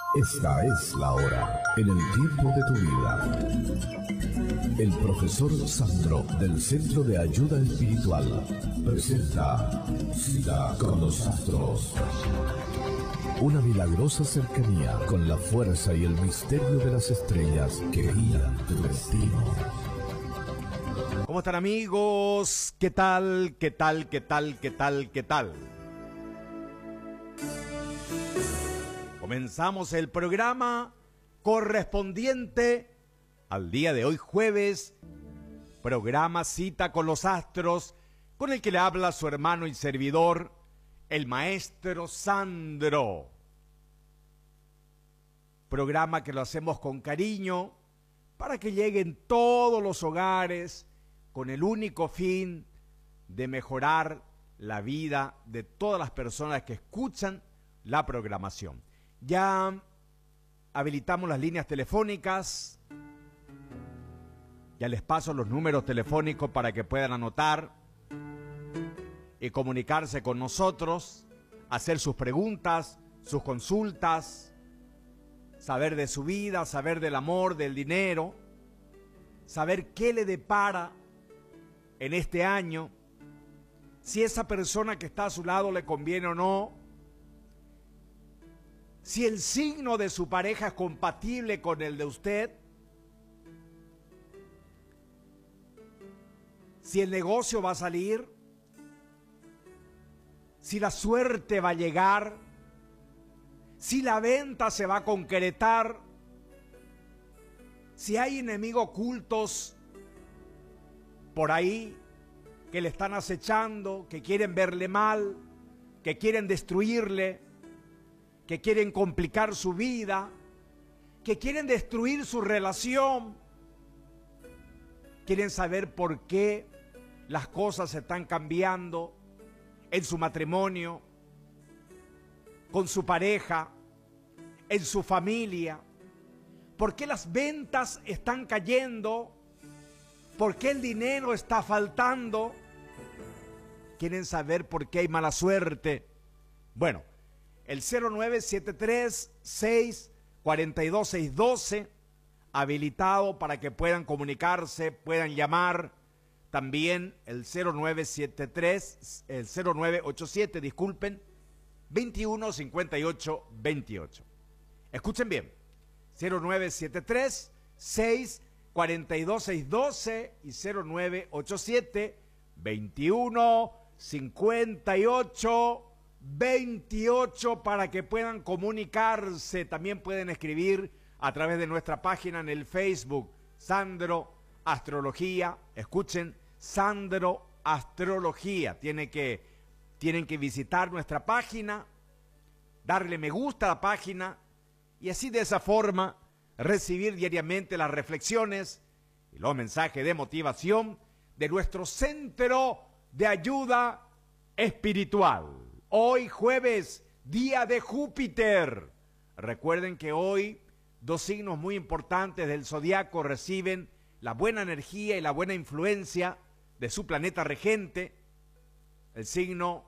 Esta es la hora, en el tiempo de tu vida. El profesor Sandro, del Centro de Ayuda Espiritual, presenta Cita con los Astros. Una milagrosa cercanía con la fuerza y el misterio de las estrellas que guían tu destino. ¿Cómo están, amigos? ¿Qué tal? ¿Qué tal? ¿Qué tal? ¿Qué tal? ¿Qué tal? Comenzamos el programa correspondiente al día de hoy, jueves, programa Cita con los Astros, con el que le habla su hermano y servidor, el maestro Sandro. Programa que lo hacemos con cariño para que lleguen todos los hogares con el único fin de mejorar la vida de todas las personas que escuchan la programación. Ya habilitamos las líneas telefónicas, ya les paso los números telefónicos para que puedan anotar y comunicarse con nosotros, hacer sus preguntas, sus consultas, saber de su vida, saber del amor, del dinero, saber qué le depara en este año, si esa persona que está a su lado le conviene o no, si el signo de su pareja es compatible con el de usted, si el negocio va a salir, si la suerte va a llegar, si la venta se va a concretar, si hay enemigos ocultos por ahí que le están acechando, que quieren verle mal, que quieren destruirle, que quieren complicar su vida, que quieren destruir su relación, quieren saber por qué las cosas se están cambiando en su matrimonio, con su pareja, en su familia, por qué las ventas están cayendo, por qué el dinero está faltando, quieren saber por qué hay mala suerte. Bueno, el 0973-642-612, habilitado para que puedan comunicarse, puedan llamar. También el 0987, disculpen, 215828. Escuchen bien, 0973-642-612 y 0987-215828 para que puedan comunicarse. También pueden escribir a través de nuestra página en el Facebook, Sandro Astrología. Escuchen, Sandro Astrología. Tienen que visitar nuestra página, darle me gusta a la página y así de esa forma recibir diariamente las reflexiones y los mensajes de motivación de nuestro Centro de Ayuda Espiritual. Hoy jueves, día de Júpiter. Recuerden que hoy dos signos muy importantes del zodiaco reciben la buena energía y la buena influencia de su planeta regente, el signo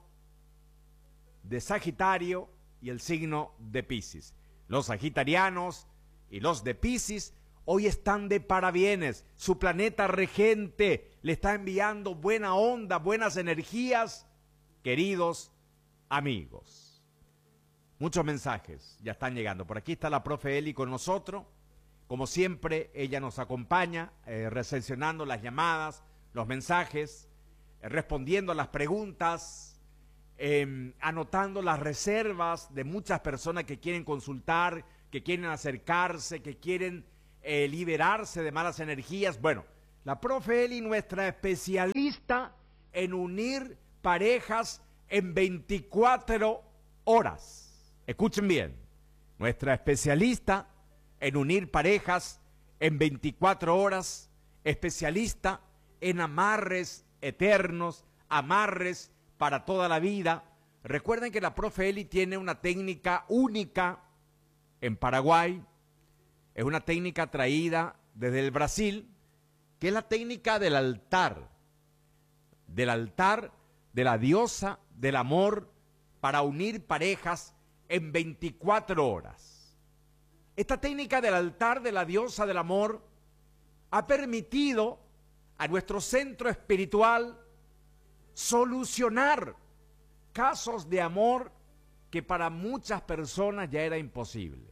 de Sagitario y el signo de Piscis. Los sagitarianos y los de Piscis hoy están de parabienes. Su planeta regente le está enviando buena onda, buenas energías, queridos amigos. Muchos mensajes ya están llegando. Por aquí está la profe Eli con nosotros. Como siempre, ella nos acompaña recepcionando las llamadas, los mensajes, respondiendo a las preguntas, anotando las reservas de muchas personas que quieren consultar, que quieren acercarse, que quieren liberarse de malas energías. Bueno, la profe Eli, nuestra especialista en unir parejas en 24 horas. Escuchen bien, nuestra especialista en unir parejas en 24 horas, especialista en amarres eternos, amarres para toda la vida. Recuerden que la profe Eli tiene una técnica única en Paraguay, es una técnica traída desde el Brasil, que es la técnica del altar de la diosa del amor para unir parejas en 24 horas. Esta técnica del altar de la diosa del amor ha permitido a nuestro centro espiritual solucionar casos de amor que para muchas personas ya era imposible.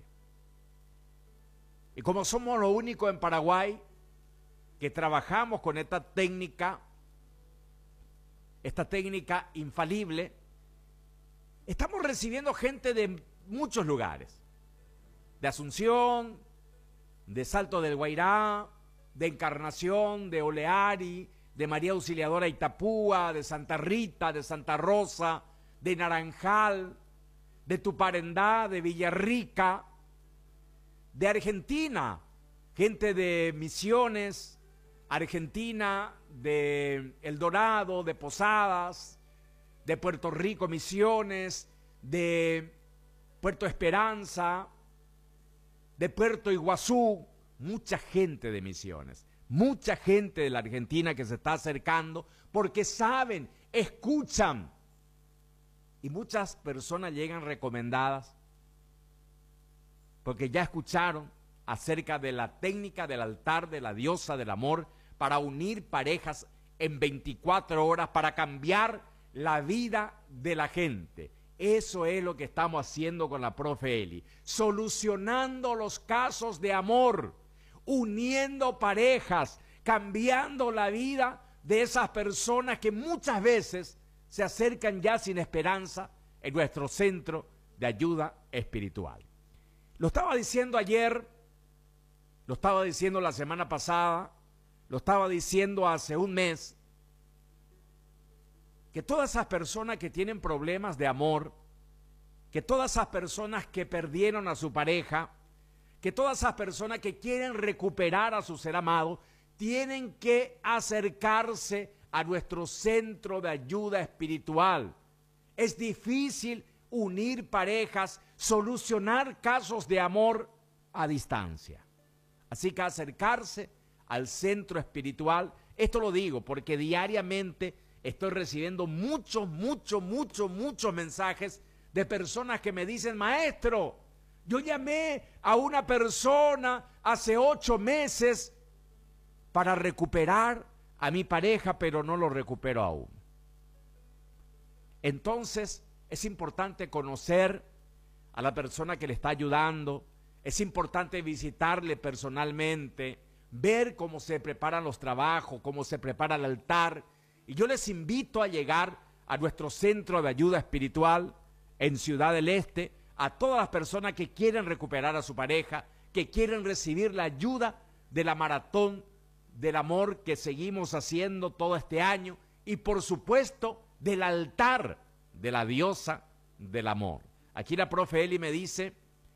Y como somos los únicos en Paraguay que trabajamos con esta técnica infalible, estamos recibiendo gente de muchos lugares, de Asunción, de Salto del Guairá, de Encarnación, de Oleari, de María Auxiliadora Itapúa, de Santa Rita, de Santa Rosa, de Naranjal, de Tuparendá, de Villarrica, de Argentina, gente de Misiones, Argentina, de El Dorado, de Posadas, de Puerto Rico, Misiones, de Puerto Esperanza, de Puerto Iguazú, mucha gente de Misiones, mucha gente de la Argentina que se está acercando porque saben, escuchan, y muchas personas llegan recomendadas porque ya escucharon acerca de la técnica del altar de la diosa del amor para unir parejas en 24 horas, para cambiar la vida de la gente. Eso es lo que estamos haciendo con la profe Eli, solucionando los casos de amor, uniendo parejas, cambiando la vida de esas personas que muchas veces se acercan ya sin esperanza en nuestro centro de ayuda espiritual. Lo estaba diciendo ayer, lo estaba diciendo la semana pasada, lo estaba diciendo hace un mes, que todas esas personas que tienen problemas de amor, que todas esas personas que perdieron a su pareja, que todas esas personas que quieren recuperar a su ser amado, tienen que acercarse a nuestro centro de ayuda espiritual. Es difícil unir parejas, solucionar casos de amor a distancia. Así que acercarse al centro espiritual, esto lo digo porque diariamente estoy recibiendo muchos mensajes de personas que me dicen: maestro, yo llamé a una persona hace 8 meses para recuperar a mi pareja, pero no lo recupero aún. Entonces, es importante conocer a la persona que le está ayudando, es importante visitarle personalmente, ver cómo se preparan los trabajos, cómo se prepara el altar. Y yo les invito a llegar a nuestro centro de ayuda espiritual en Ciudad del Este, a todas las personas que quieren recuperar a su pareja, que quieren recibir la ayuda de la maratón del amor que seguimos haciendo todo este año, y por supuesto del altar de la diosa del amor. Aquí la profe Eli me dice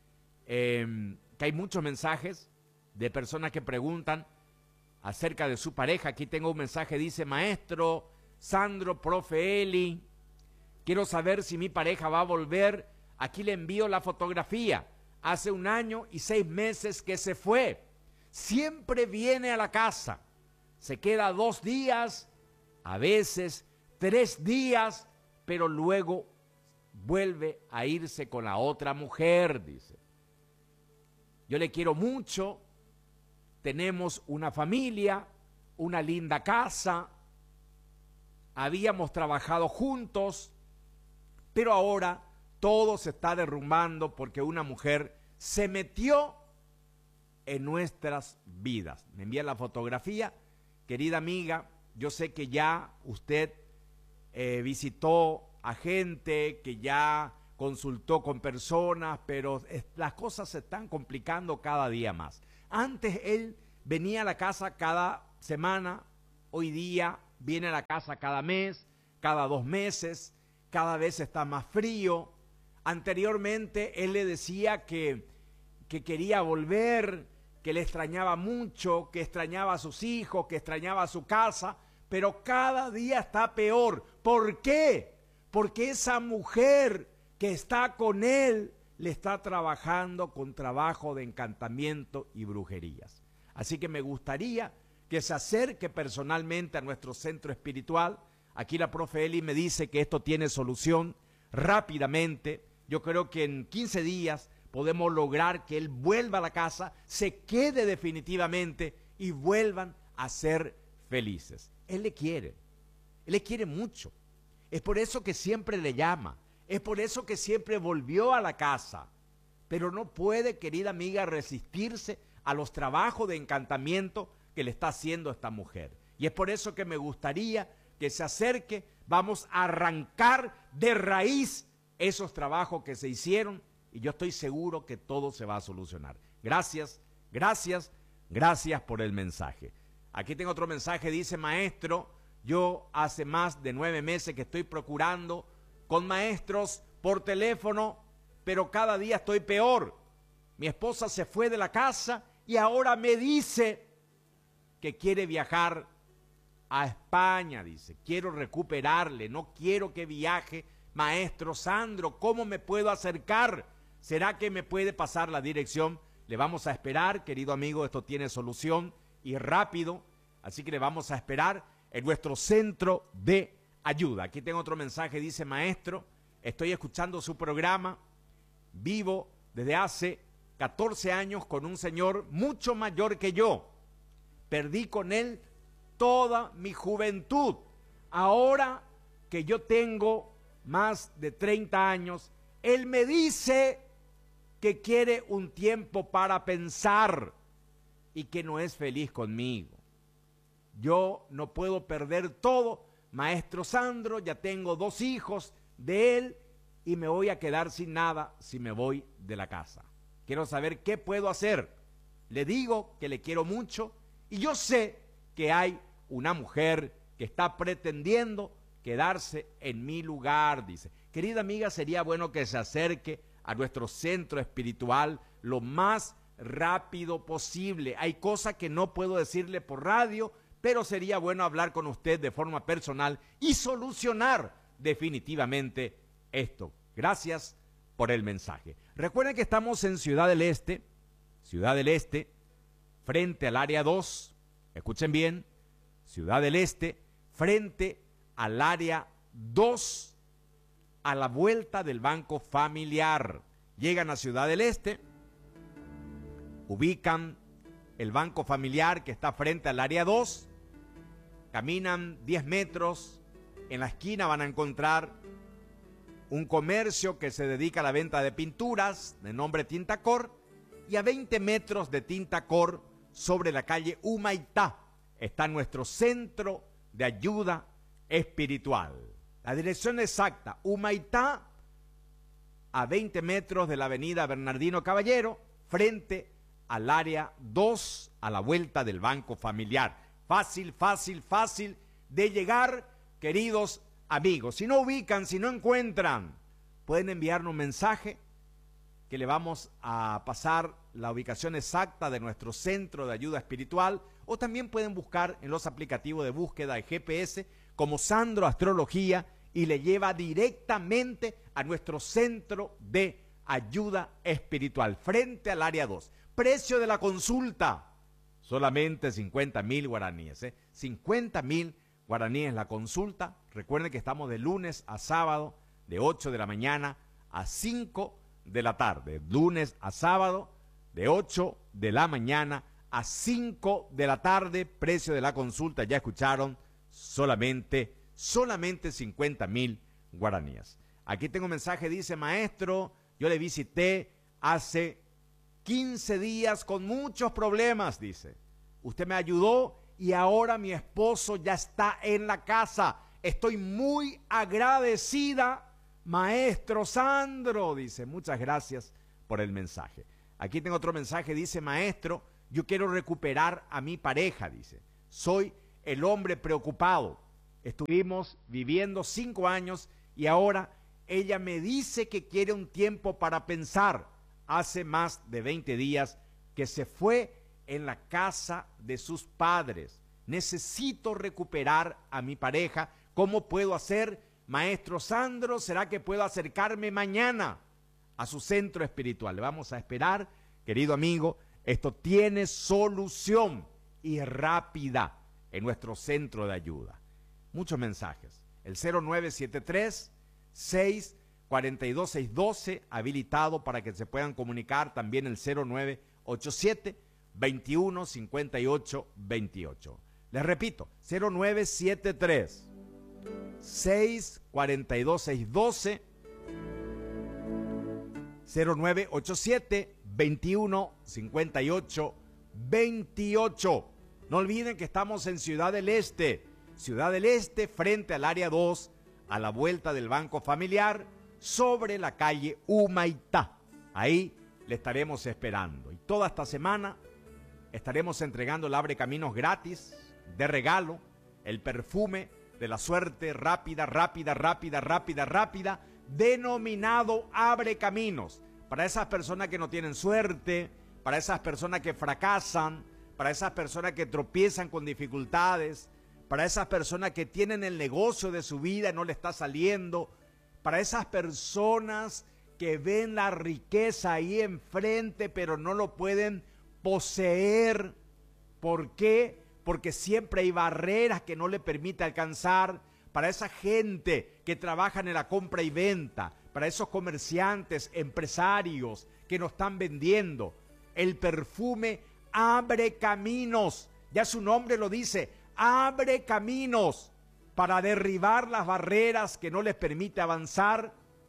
que hay muchos mensajes de personas que preguntan acerca de su pareja. Aquí tengo un mensaje, dice: maestro Sandro, profe Eli, quiero saber si mi pareja va a volver. Aquí le envío la fotografía. Hace 1 año y 6 meses que se fue. Siempre viene a la casa. Se queda 2 días, a veces 3 días, pero luego vuelve a irse con la otra mujer, dice. Yo le quiero mucho, tenemos una familia, una linda casa, habíamos trabajado juntos, pero ahora todo se está derrumbando porque una mujer se metió en nuestras vidas. Me envía la fotografía. Querida amiga, yo sé que ya usted visitó a gente, que ya consultó con personas, pero las cosas se están complicando cada día más. Antes él venía a la casa cada semana, hoy día viene a la casa cada mes, cada 2 meses, cada vez está más frío. Anteriormente él le decía que quería volver, que le extrañaba mucho, que extrañaba a sus hijos, que extrañaba a su casa, pero cada día está peor. ¿Por qué? Porque esa mujer que está con él le está trabajando con trabajo de encantamiento y brujerías. Así que me gustaría que se acerque personalmente a nuestro centro espiritual. Aquí la profe Eli me dice que esto tiene solución rápidamente. Yo creo que en 15 días podemos lograr que él vuelva a la casa, se quede definitivamente y vuelvan a ser felices. Él le quiere mucho. Es por eso que siempre le llama, es por eso que siempre volvió a la casa. Pero no puede, querida amiga, resistirse a los trabajos de encantamiento que le está haciendo esta mujer. Y es por eso que me gustaría que se acerque, vamos a arrancar de raíz esos trabajos que se hicieron y yo estoy seguro que todo se va a solucionar. Gracias, gracias, gracias por el mensaje. Aquí tengo otro mensaje, dice: maestro, yo hace más de 9 meses que estoy procurando con maestros por teléfono, pero cada día estoy peor. Mi esposa se fue de la casa y ahora me dice que quiere viajar a España, dice. Quiero recuperarle, no quiero que viaje. Maestro Sandro, ¿cómo me puedo acercar? ¿Será que me puede pasar la dirección? Le vamos a esperar, querido amigo, esto tiene solución y rápido, así que le vamos a esperar en nuestro centro de ayuda. Aquí tengo otro mensaje, dice: maestro, estoy escuchando su programa, vivo desde hace 14 años con un señor mucho mayor que yo. Perdí con él toda mi juventud. Ahora que yo tengo más de 30 años, él me dice que quiere un tiempo para pensar y que no es feliz conmigo. Yo no puedo perder todo, maestro Sandro, ya tengo 2 hijos de él y me voy a quedar sin nada si me voy de la casa. Quiero saber qué puedo hacer. Le digo que le quiero mucho y yo sé que hay una mujer que está pretendiendo quedarse en mi lugar, dice. Querida amiga, sería bueno que se acerque a nuestro centro espiritual lo más rápido posible. Hay cosas que no puedo decirle por radio, pero sería bueno hablar con usted de forma personal y solucionar definitivamente esto. Gracias por el mensaje. Recuerden que estamos en Ciudad del Este, frente al área 2. Escuchen bien, Ciudad del Este, frente al área 2, a la vuelta del Banco Familiar. Llegan a Ciudad del Este, ubican el Banco Familiar que está frente al área 2, caminan 10 metros, en la esquina van a encontrar un comercio que se dedica a la venta de pinturas de nombre Tintacor, y a 20 metros de Tintacor, sobre la calle Humaitá, está nuestro centro de ayuda espiritual. La dirección exacta: Humaitá, a 20 metros de la avenida Bernardino Caballero, frente al área 2, a la vuelta del Banco Familiar. Fácil, fácil, fácil de llegar, queridos amigos. Si no ubican, si no encuentran, pueden enviarnos un mensaje que le vamos a pasar la ubicación exacta de nuestro centro de ayuda espiritual, o también pueden buscar en los aplicativos de búsqueda de GPS como Sandro Astrología y le lleva directamente a nuestro centro de ayuda espiritual, frente al área 2. Precio de la consulta: solamente 50,000 guaraníes. 50,000 guaraníes la consulta. Recuerden que estamos de lunes a sábado, de 8 de la mañana a 5 de la tarde. Lunes a sábado, de 8 de la mañana a 5 de la tarde. Precio de la consulta, ya escucharon, solamente 50,000 guaraníes. Aquí tengo un mensaje, dice: maestro, yo le visité hace 15 días con muchos problemas, dice. Usted me ayudó y ahora mi esposo ya está en la casa. Estoy muy agradecida, maestro Sandro, dice. Muchas gracias por el mensaje. Aquí tengo otro mensaje, dice: maestro, yo quiero recuperar a mi pareja, dice. Soy el hombre preocupado. Estuvimos viviendo 5 años y ahora ella me dice que quiere un tiempo para pensar. Hace más de 20 días que se fue en la casa de sus padres. Necesito recuperar a mi pareja. ¿Cómo puedo hacer, maestro Sandro? ¿Será que puedo acercarme mañana a su centro espiritual? Le vamos a esperar, querido amigo. Esto tiene solución y rápida en nuestro centro de ayuda. Muchos mensajes. El 0973 42612, habilitado para que se puedan comunicar, también el 0987 21 58 28. Les repito, 0973 642 612 0987 21 58 28. No olviden que estamos en Ciudad del Este, frente al área 2, a la vuelta del Banco Familiar, sobre la calle Humaitá. Ahí le estaremos esperando. Y toda esta semana estaremos entregando el Abre Caminos gratis, de regalo, el perfume de la suerte rápida, denominado Abre Caminos. Para esas personas que no tienen suerte, para esas personas que fracasan, para esas personas que tropiezan con dificultades, para esas personas que tienen el negocio de su vida y no le está saliendo, para esas personas que ven la riqueza ahí enfrente pero no lo pueden poseer. ¿Por qué? Porque siempre hay barreras que no le permiten alcanzar. Para esa gente que trabaja en la compra y venta, para esos comerciantes, empresarios que nos están vendiendo, el perfume abre caminos. Ya su nombre lo dice, abre caminos para derribar las barreras que no les permite avanzar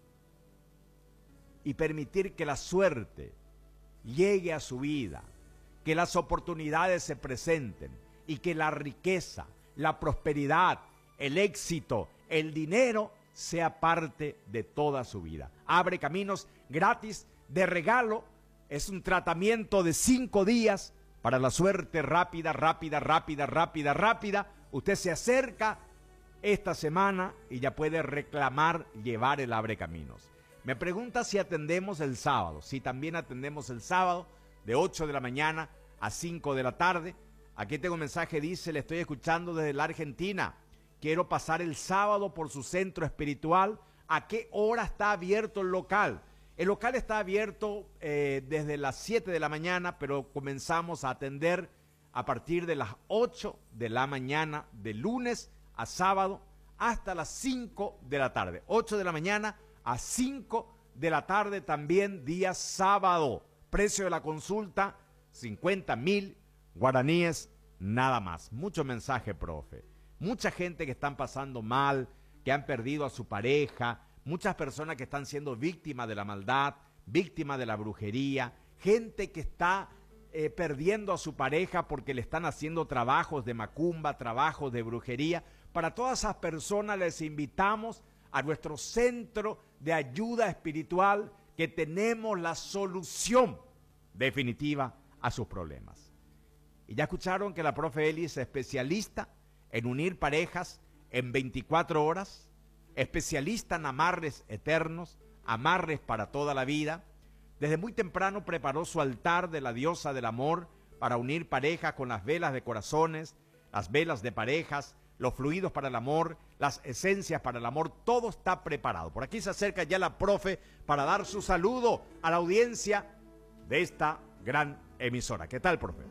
y permitir que la suerte llegue a su vida, que las oportunidades se presenten y que la riqueza, la prosperidad, el éxito, el dinero sea parte de toda su vida. Abre caminos gratis, de regalo. Es un tratamiento de 5 días para la suerte rápida. Usted se acerca esta semana y ya puede reclamar llevar el Abre Caminos. Me pregunta si atendemos el sábado. Sí, también atendemos el sábado de 8 de la mañana a 5 de la tarde. Aquí tengo un mensaje, dice, le estoy escuchando desde la Argentina. Quiero pasar el sábado por su centro espiritual. ¿A qué hora está abierto el local? El local está abierto desde las 7 de la mañana, pero comenzamos a atender a partir de las 8 de la mañana, de lunes a sábado, hasta las 5 de la tarde. 8 de la mañana a 5 de la tarde también, día sábado. Precio de la consulta, 50.000 guaraníes nada más. Mucho mensaje, profe. Mucha gente que están pasando mal, que han perdido a su pareja, muchas personas que están siendo víctimas de la maldad, víctimas de la brujería, gente que está perdiendo a su pareja porque le están haciendo trabajos de macumba, trabajos de brujería. Para todas esas personas les invitamos a nuestro centro de ayuda espiritual, que tenemos la solución definitiva a sus problemas. Y ya escucharon que la profe Eli es especialista en unir parejas en 24 horas, especialista en amarres eternos, amarres para toda la vida. Desde muy temprano preparó su altar de la diosa del amor para unir parejas con las velas de corazones, las velas de parejas, los fluidos para el amor, las esencias para el amor. Todo está preparado. Por aquí se acerca ya la profe para dar su saludo a la audiencia de esta gran emisora. ¿Qué tal, profe?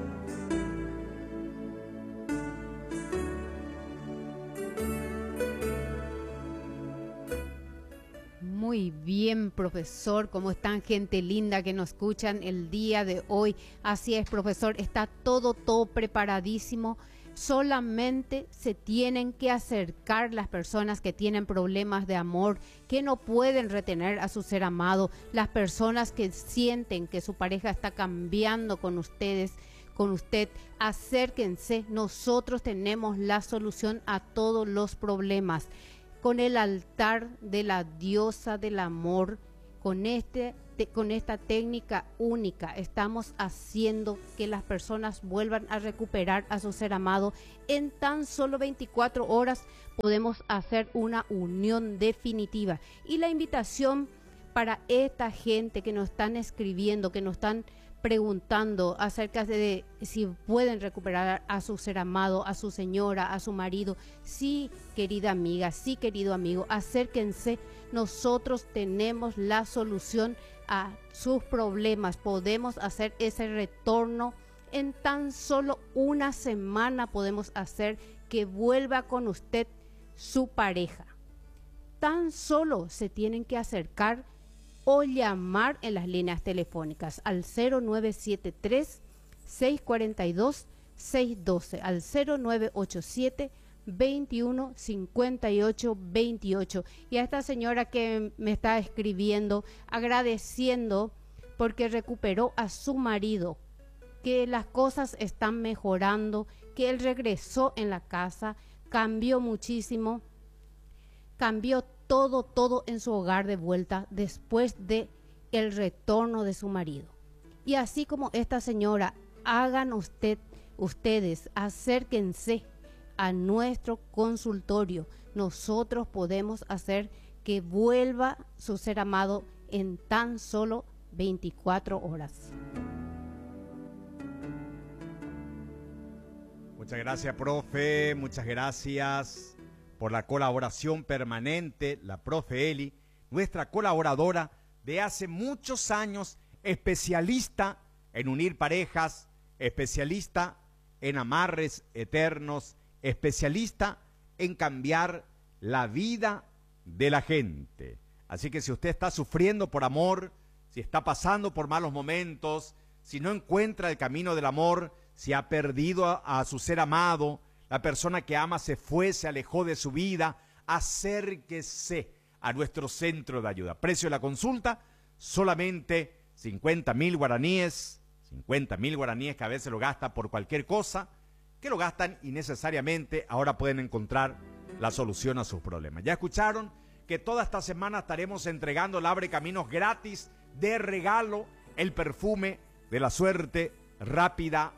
Muy bien, profesor. ¿Cómo están, gente linda que nos escuchan el día de hoy? Así es, profesor, está todo preparadísimo. Solamente se tienen que acercar las personas que tienen problemas de amor, que no pueden retener a su ser amado, las personas que sienten que su pareja está cambiando con ustedes, con usted. Acérquense, nosotros tenemos la solución a todos los problemas. Con el altar de la diosa del amor, con esta técnica única, estamos haciendo que las personas vuelvan a recuperar a su ser amado. En tan solo 24 horas podemos hacer una unión definitiva. Y la invitación para esta gente que nos están escribiendo, que nos están preguntando acerca de si pueden recuperar a su ser amado, a su señora, a su marido. Sí, querida amiga, sí, querido amigo, acérquense. Nosotros tenemos la solución a sus problemas. Podemos hacer ese retorno en tan solo una semana. Podemos hacer que vuelva con usted su pareja. tan solo se tienen que acercar o llamar en las líneas telefónicas al 0973-642-612, al 0987-215828. Y a esta señora que me está escribiendo, agradeciendo porque recuperó a su marido, que las cosas están mejorando, que él regresó en la casa, cambió muchísimo, cambió todo en su hogar de vuelta después de el retorno de su marido. Y así como esta señora, hagan ustedes, acérquense a nuestro consultorio. Nosotros podemos hacer que vuelva su ser amado en tan solo 24 horas. Muchas gracias, profe. Muchas gracias por la colaboración permanente, la profe Eli, nuestra colaboradora de hace muchos años, especialista en unir parejas, especialista en amarres eternos, especialista en cambiar la vida de la gente. Así que si usted está sufriendo por amor, si está pasando por malos momentos, si no encuentra el camino del amor, si ha perdido a su ser amado, la persona que ama se fue, se alejó de su vida, acérquese a nuestro centro de ayuda. Precio de la consulta, solamente 50.000 guaraníes, 50.000 guaraníes que a veces lo gasta por cualquier cosa, que lo gastan innecesariamente. Ahora pueden encontrar la solución a sus problemas. Ya escucharon que toda esta semana estaremos entregando el Abre Caminos gratis de regalo, el perfume de la suerte. Rápida.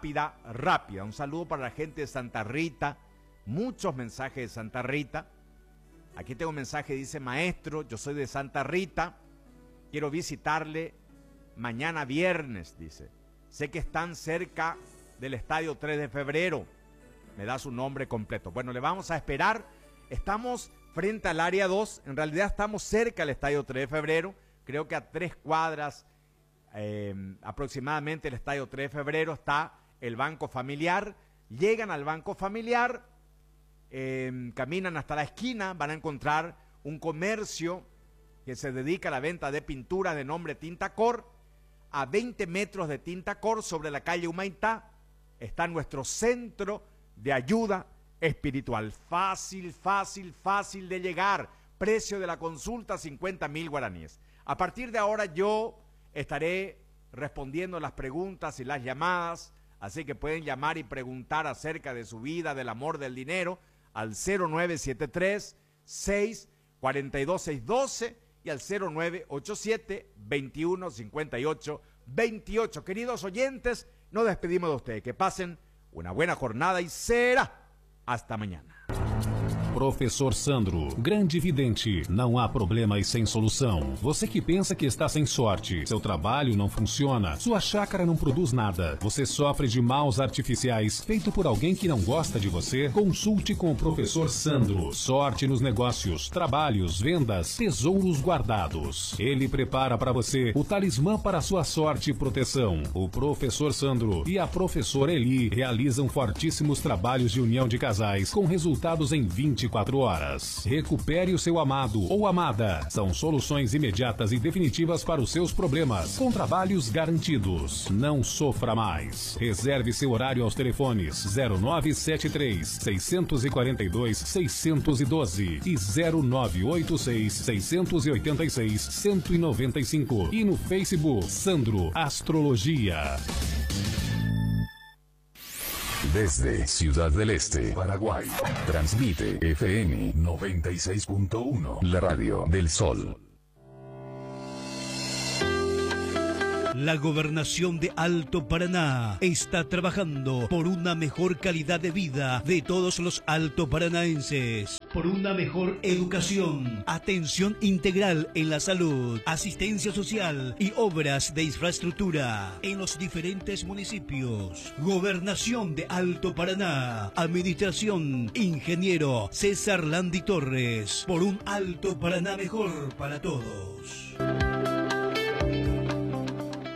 Un saludo para la gente de Santa Rita. Muchos mensajes de Santa Rita. Aquí tengo un mensaje, dice: maestro, yo soy de Santa Rita. Quiero visitarle mañana viernes, dice. Sé que están cerca del Estadio 3 de Febrero. Me da su nombre completo. Bueno, le vamos a esperar. Estamos frente al área 2. En realidad estamos cerca del Estadio 3 de Febrero. Creo que a 3 cuadras aproximadamente el Estadio 3 de Febrero está el Banco Familiar. Llegan al Banco Familiar, caminan hasta la esquina, van a encontrar un comercio que se dedica a la venta de pintura de nombre Tintacor. A 20 metros de Tintacor, sobre la calle Humaitá, está nuestro centro de ayuda espiritual. Fácil de llegar. Precio de la consulta, 50.000 guaraníes. A partir de ahora yo estaré respondiendo las preguntas y las llamadas, así que pueden llamar y preguntar acerca de su vida, del amor, del dinero, al 0973-642-612 y al 0987-2158-28. Queridos oyentes, nos despedimos de ustedes. Que pasen una buena jornada y será hasta mañana. Professor Sandro, grande vidente, não há problemas sem solução. Você que pensa que está sem sorte, seu trabalho não funciona, sua chácara não produz nada, você sofre de maus artificiais feito por alguém que não gosta de você, consulte com o Professor Sandro. Sorte nos negócios, trabalhos, vendas, tesouros guardados. Ele prepara para você o talismã para sua sorte e proteção. O Professor Sandro e a Professora Eli realizam fortíssimos trabalhos de união de casais com resultados em 24 horas. Recupere o seu amado ou amada. São soluções imediatas e definitivas para os seus problemas, com trabalhos garantidos. Não sofra mais. Reserve seu horário aos telefones 0973 642 612 e 0986 686 195 e no Facebook Sandro Astrologia. Desde Ciudad del Este, Paraguay, transmite FM 96.1, la radio del Sol. La Gobernación de Alto Paraná está trabajando por una mejor calidad de vida de todos los altoparanaenses, por una mejor educación, atención integral en la salud, asistencia social y obras de infraestructura en los diferentes municipios. Gobernación de Alto Paraná, Administración Ingeniero César Landi Torres, por un Alto Paraná mejor para todos.